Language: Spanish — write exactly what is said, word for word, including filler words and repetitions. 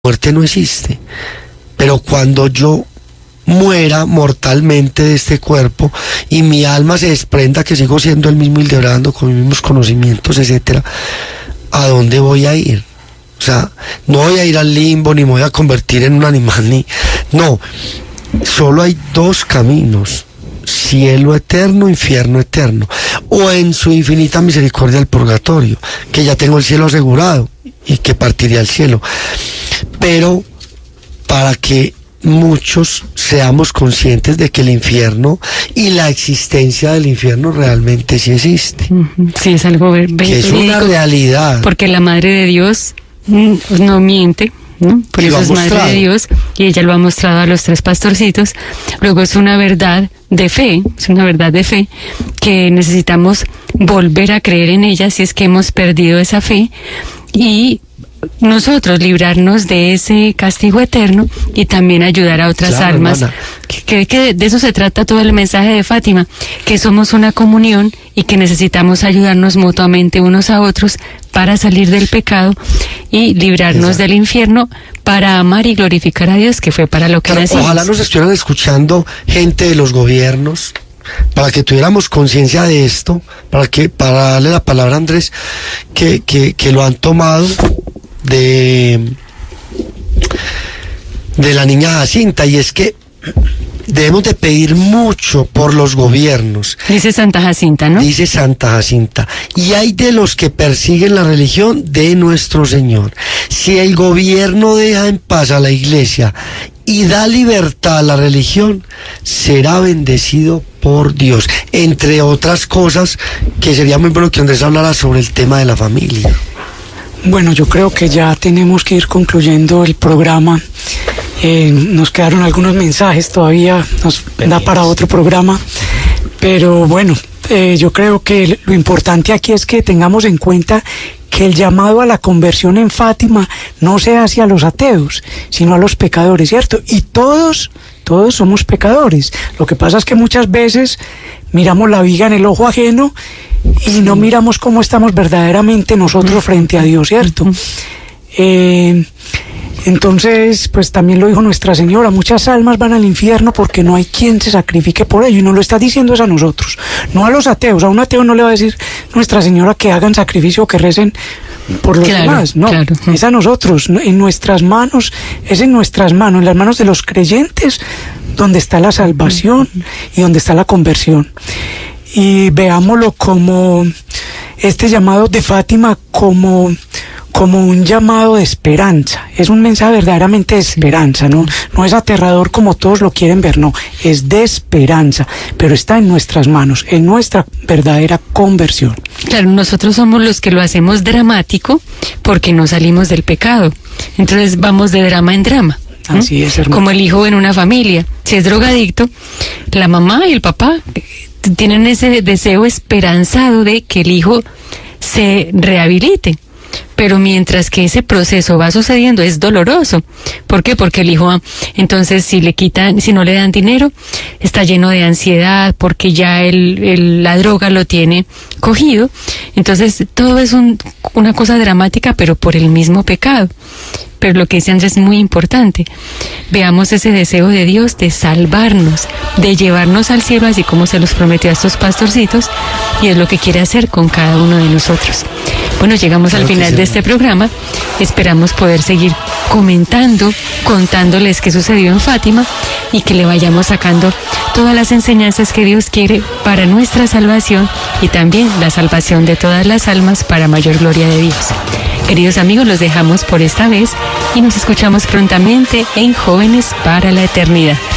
muerte no existe, pero cuando yo muera mortalmente de este cuerpo y mi alma se desprenda, que sigo siendo el mismo Hildebrando con mis mismos conocimientos, etcétera, ¿a dónde voy a ir? O sea, no voy a ir al limbo, ni me voy a convertir en un animal, ni... No, solo hay dos caminos: cielo eterno, infierno eterno, o en su infinita misericordia el purgatorio, que ya tengo el cielo asegurado y que partiré al cielo. Pero para que muchos seamos conscientes de que el infierno y la existencia del infierno realmente sí existe. Sí, es algo ver, que es una realidad. Porque la Madre de Dios no miente, ¿no? Por eso es Madre de Dios, y ella lo ha mostrado a los tres pastorcitos. Luego es una verdad de fe, es una verdad de fe que necesitamos volver a creer en ella si es que hemos perdido esa fe, y nosotros librarnos de ese castigo eterno y también ayudar a otras claro, almas. Que, que de eso se trata todo el mensaje de Fátima, que somos una comunión y que necesitamos ayudarnos mutuamente unos a otros para salir del pecado y librarnos Exacto. del infierno, para amar y glorificar a Dios, que fue para lo que claro, nacimos. Ojalá nos estuvieran escuchando gente de los gobiernos, para que tuviéramos conciencia de esto, para que para darle la palabra a Andrés, que, que, que lo han tomado de de la niña Jacinta, y es que debemos de pedir mucho por los gobiernos. Dice Santa Jacinta, ¿no? Dice Santa Jacinta. Y hay de los que persiguen la religión de nuestro Señor. Si el gobierno deja en paz a la iglesia y da libertad a la religión, será bendecido por Dios. Entre otras cosas, que sería muy bueno que Andrés hablara sobre el tema de la familia. Bueno, yo creo que ya tenemos que ir concluyendo el programa. Eh, nos quedaron algunos mensajes todavía, nos da para otro programa, pero bueno, eh, yo creo que lo importante aquí es que tengamos en cuenta que el llamado a la conversión en Fátima no se hace a los ateos, sino a los pecadores, ¿cierto? Y todos, todos somos pecadores. Lo que pasa es que muchas veces miramos la viga en el ojo ajeno y no miramos cómo estamos verdaderamente nosotros frente a Dios, ¿cierto? Eh, entonces, pues también lo dijo Nuestra Señora, muchas almas van al infierno porque no hay quien se sacrifique por ello, y no lo está diciendo es a nosotros, no a los ateos. A un ateo no le va a decir Nuestra Señora que hagan sacrificio o que recen por los claro, demás, no, claro. Es a nosotros, en nuestras manos, es en nuestras manos, en las manos de los creyentes, donde está la salvación y donde está la conversión. Y veámoslo como este llamado de Fátima como, como un llamado de esperanza. Es un mensaje verdaderamente de esperanza, ¿no? No es aterrador como todos lo quieren ver, no. Es de esperanza, pero está en nuestras manos, en nuestra verdadera conversión. Claro, nosotros somos los que lo hacemos dramático porque no salimos del pecado. Entonces vamos de drama en drama. ¿Mm? Así es, hermano. Como el hijo en una familia. Si es drogadicto, la mamá y el papá tienen ese deseo esperanzado de que el hijo se rehabilite, pero mientras que ese proceso va sucediendo es doloroso. ¿Por qué? Porque el hijo, entonces, si le quitan, si no le dan dinero, está lleno de ansiedad porque ya el, el, la droga lo tiene cogido. Entonces todo es un, una cosa dramática, pero por el mismo pecado. Pero lo que dice Andrés es muy importante. Veamos ese deseo de Dios de salvarnos, de llevarnos al cielo, así como se los prometió a estos pastorcitos, y es lo que quiere hacer con cada uno de nosotros. Bueno, llegamos al final de este programa. Esperamos poder seguir comentando, contándoles qué sucedió en Fátima, y que le vayamos sacando todas las enseñanzas que Dios quiere para nuestra salvación y también la salvación de todas las almas para mayor gloria de Dios. Queridos amigos, los dejamos por esta vez y nos escuchamos prontamente en Jóvenes para la Eternidad.